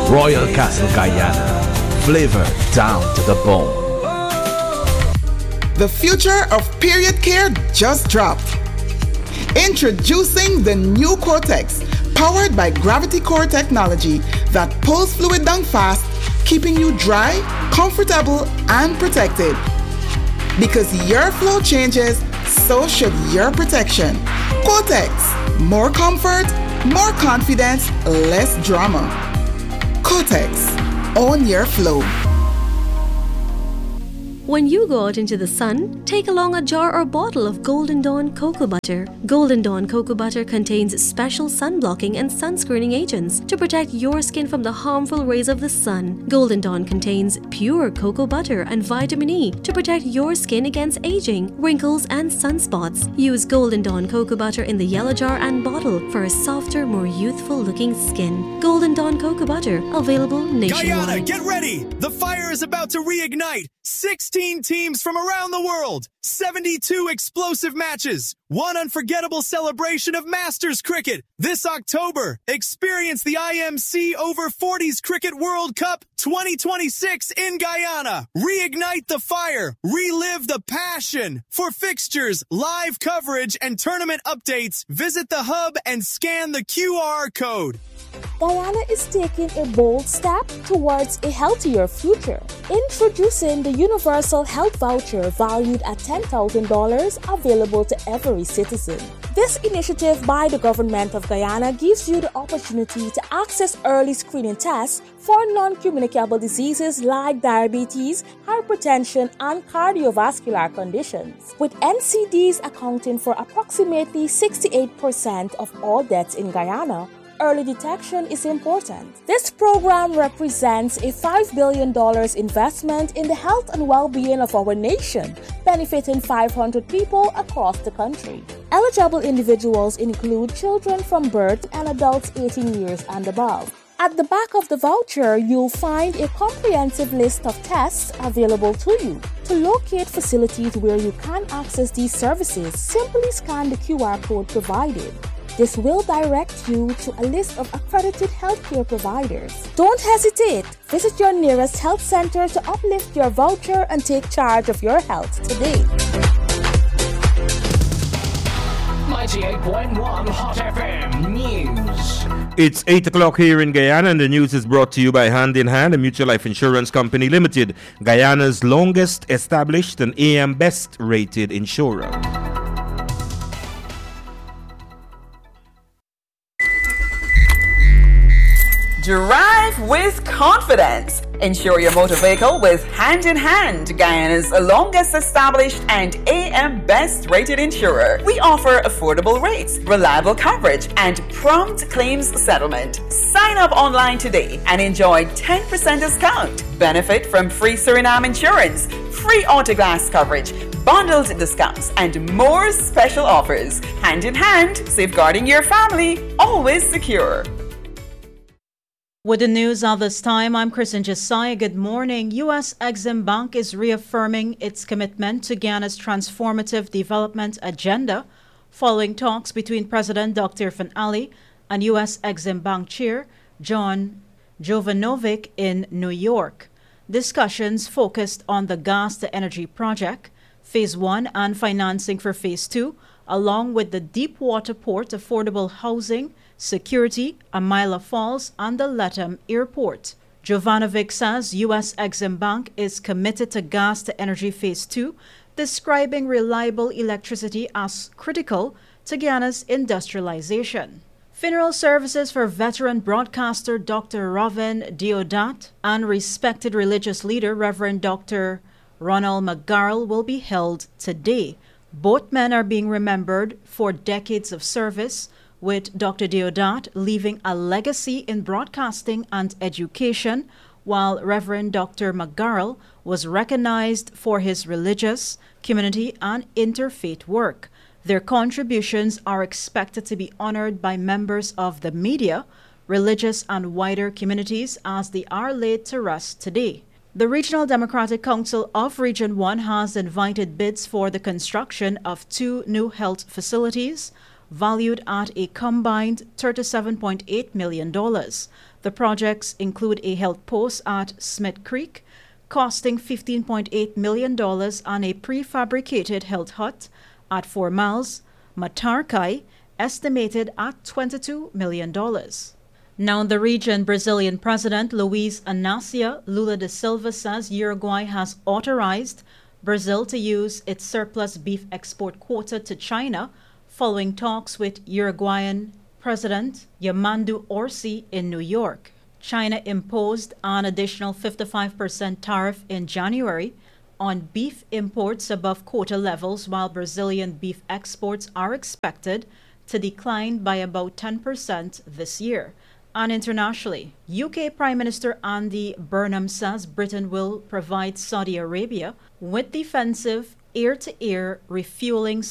Royal Castle Guyana. Flavor down to the bone. The future of period care just dropped. Introducing the new Cortex, powered by Gravity Core technology that pulls fluid down fast, keeping you dry, comfortable, and protected. Because your flow changes, so should your protection. Cortex, more comfort, more confidence, less drama. Cortex, own your flow. When you go out into the sun, take along a jar or bottle of Golden Dawn Cocoa Butter. Golden Dawn Cocoa Butter contains special sun-blocking and sunscreening agents to protect your skin from the harmful rays of the sun. Golden Dawn contains pure cocoa butter and vitamin E to protect your skin against aging, wrinkles, and sunspots. Use Golden Dawn Cocoa Butter in the yellow jar and bottle for a softer, more youthful-looking skin. Golden Dawn Cocoa Butter, available nationwide. Guyana, get ready! The fire is about to reignite. 16 teams from around the world, 72 explosive matches, one unforgettable celebration of Masters cricket. This October, experience the IMC Over 40s Cricket World Cup 2026 in Guyana. Reignite the fire, relive the passion. For fixtures, live coverage, and tournament updates, visit the hub and scan the QR code. Guyana is taking a bold step towards a healthier future. Introducing the Universal Health Voucher valued at $10,000 available to every citizen. This initiative by the government of Guyana gives you the opportunity to access early screening tests for non-communicable diseases like diabetes, hypertension, and cardiovascular conditions, with NCDs accounting for approximately 68% of all deaths in Guyana. Early detection is important. This program represents a $5 billion investment in the health and well-being of our nation, benefiting 500 people across the country. Eligible individuals include children from birth and adults 18 years and above. At the back of the voucher, you'll find a comprehensive list of tests available to you. To locate facilities where you can access these services, simply scan the QR code provided. This will direct you to a list of accredited healthcare providers. Don't hesitate. Visit your nearest health center to uplift your voucher and take charge of your health today. 98.1 Hot FM News. It's 8 o'clock here in Guyana, and the news is brought to you by Hand in Hand, a mutual life insurance company limited, Guyana's longest established and AM best rated insurer. Drive with confidence. Insure your motor vehicle with Hand in Hand, Guyana's longest established and AM best rated insurer. We offer affordable rates, reliable coverage, and prompt claims settlement. Sign up online today and enjoy 10% discount. Benefit from free Suriname insurance, free auto glass coverage, bundled discounts, and more special offers. Hand in Hand, safeguarding your family, always secure. With the news of this time, I'm Kristen Josiah. Good morning. U.S. Exim Bank is reaffirming its commitment to Guyana's transformative development agenda following talks between President Dr. Irfaan Ali and U.S. Exim Bank Chair John Jovanovic in New York. Discussions focused on the gas-to-energy project, Phase 1 and financing for Phase 2, along with the Deepwater Port affordable housing, security, Amila Falls, and the Latham Airport. Jovanovic says U.S. Exim Bank is committed to gas-to-energy Phase 2, describing reliable electricity as critical to Guyana's industrialization. Funeral services for veteran broadcaster Dr. Rovin Deodat and respected religious leader Reverend Dr. Ronald McGarrell will be held today. Both men are being remembered for decades of service, with Dr. Deodat leaving a legacy in broadcasting and education, while Reverend Dr. McGarrell was recognized for his religious, community, and interfaith work. Their contributions are expected to be honored by members of the media, religious, and wider communities as they are laid to rest today. The Regional Democratic Council of Region 1 has invited bids for the construction of 2 new health facilities, valued at a combined $37.8 million. The projects include a health post at Smith Creek, costing $15.8 million, and a prefabricated health hut at 4 Miles, Matarkai, estimated at $22 million. Now in the region, Brazilian President Luiz Inácio Lula da Silva says Uruguay has authorized Brazil to use its surplus beef export quota to China following talks with Uruguayan President Yamandu Orsi in New York. China imposed an additional 55% tariff in January on beef imports above quota levels, while Brazilian beef exports are expected to decline by about 10% this year. And internationally, UK Prime Minister Andy Burnham says Britain will provide Saudi Arabia with defensive air-to-air refueling